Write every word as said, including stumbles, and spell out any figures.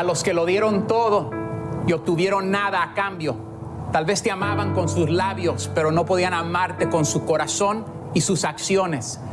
los que lo dieron todo y obtuvieron nada a cambio. Tal vez te amaban con sus labios, pero no podían amarte con su corazón y sus acciones.